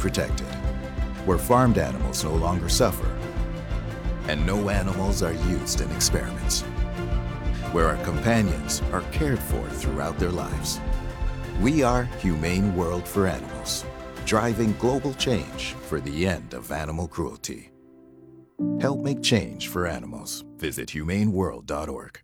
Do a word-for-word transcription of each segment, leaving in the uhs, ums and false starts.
protected, where farmed animals no longer suffer, and no animals are used in experiments, where our companions are cared for throughout their lives. We are Humane World for Animals, driving global change for the end of animal cruelty. Help make change for animals. Visit humane world dot org.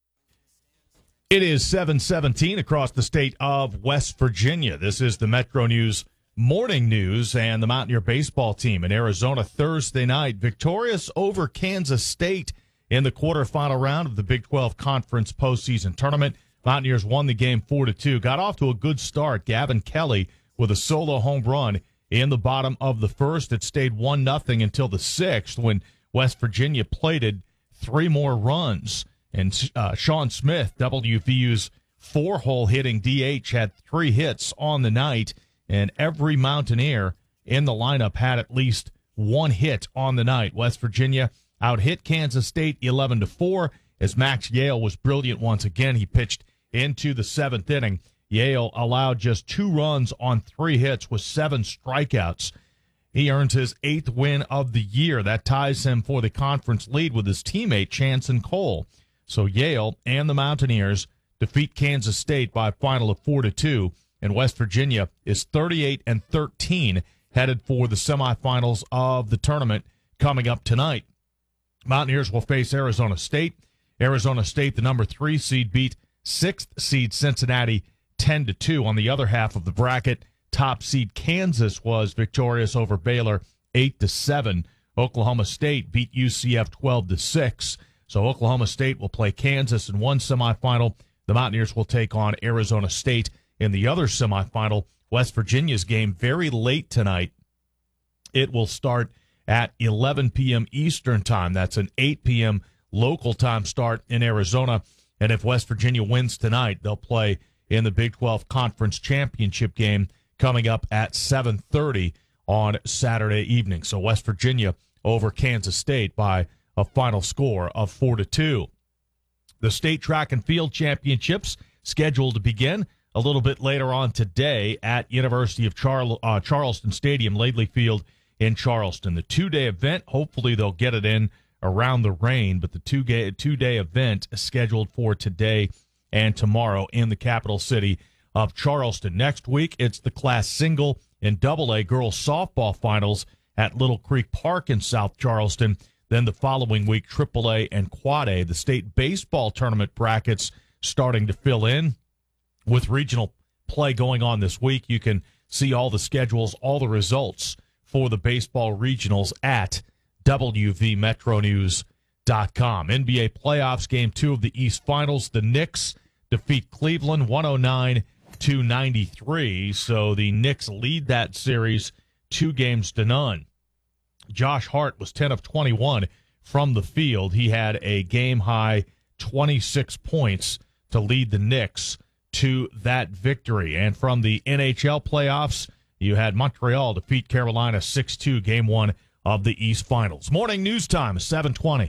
It is seven seventeen across the state of West Virginia. This is the Metro News Morning News, and the Mountaineer baseball team in Arizona Thursday night victorious over Kansas State in the quarterfinal round of the Big twelve Conference postseason tournament. Mountaineers won the game four to two. Got off to a good start. Gavin Kelly with a solo home run in the bottom of the first. It stayed one nothing until the sixth when West Virginia plated three more runs. And uh, Sean Smith, W V U's four-hole hitting D H, had three hits on the night, and every Mountaineer in the lineup had at least one hit on the night. West Virginia out-hit Kansas State eleven to four as Max Yale was brilliant once again. He pitched into the seventh inning. Yale allowed just two runs on three hits with seven strikeouts. He earns his eighth win of the year. That ties him for the conference lead with his teammate Chanson Cole. So Yale and the Mountaineers defeat Kansas State by a final of four to two, and West Virginia is thirty-eight and thirteen, headed for the semifinals of the tournament coming up tonight. Mountaineers will face Arizona State. Arizona State, the number three seed, beat sixth seed Cincinnati ten to two. On the other half of the bracket, top seed Kansas was victorious over Baylor eight to seven. Oklahoma State beat U C F twelve to six. So Oklahoma State will play Kansas in one semifinal. The Mountaineers will take on Arizona State in the other semifinal. West Virginia's game very late tonight. It will start at eleven p.m. Eastern time. That's an eight p.m. local time start in Arizona. And if West Virginia wins tonight, they'll play in the Big twelve Conference Championship game coming up at seven thirty on Saturday evening. So West Virginia over Kansas State by a final score of four to two. The state track and field championships scheduled to begin a little bit later on today at University of Charl- uh, Charleston Stadium, Laidley Field in Charleston. The two-day event, hopefully they'll get it in around the rain, but the two-day, two-day event is scheduled for today and tomorrow in the capital city of Charleston. Next week, it's the Class Single and Double A girls softball finals at Little Creek Park in South Charleston. Then the following week, Triple A and Quad A. The state baseball tournament brackets starting to fill in with regional play going on this week. You can see all the schedules, all the results for the baseball regionals at W V metro news dot com. N B A playoffs, game two of the East Finals. The Knicks defeat Cleveland one oh nine to ninety-three. So the Knicks lead that series two games to none. Josh Hart was ten of twenty-one from the field. He had a game-high twenty-six points to lead the Knicks to that victory. And from the N H L playoffs, you had Montreal defeat Carolina six two, game one of the East Finals. Morning news time, seven twenty.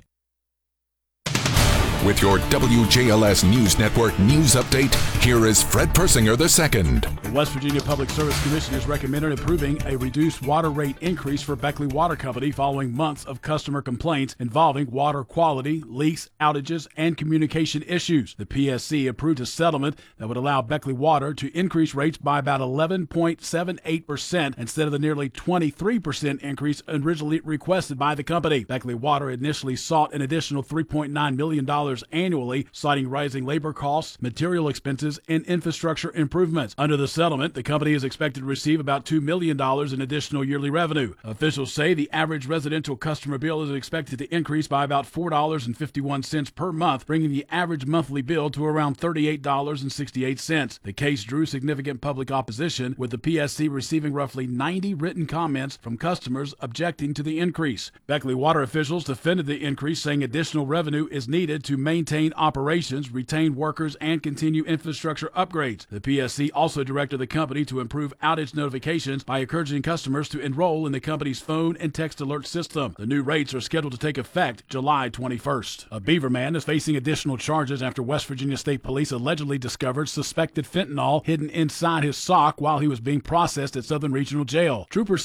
With your W J L S News Network news update, here is Fred Persinger the second. The West Virginia Public Service Commission has recommended approving a reduced water rate increase for Beckley Water Company following months of customer complaints involving water quality, leaks, outages, and communication issues. The P S C approved a settlement that would allow Beckley Water to increase rates by about eleven point seven eight percent instead of the nearly twenty-three percent increase originally requested by the company. Beckley Water initially sought an additional three point nine million dollars annually, citing rising labor costs, material expenses, and infrastructure improvements. Under the settlement, the company is expected to receive about two million dollars in additional yearly revenue. Officials say the average residential customer bill is expected to increase by about four dollars and fifty-one cents per month, bringing the average monthly bill to around thirty-eight dollars and sixty-eight cents. The case drew significant public opposition, with the P S C receiving roughly ninety written comments from customers objecting to the increase. Beckley Water officials defended the increase, saying additional revenue is needed to maintain operations, retain workers, and continue infrastructure upgrades. The P S C also directed the company to improve outage notifications by encouraging customers to enroll in the company's phone and text alert system. The new rates are scheduled to take effect July twenty-first. A Beaver man is facing additional charges after West Virginia State Police allegedly discovered suspected fentanyl hidden inside his sock while he was being processed at Southern Regional Jail. Troopers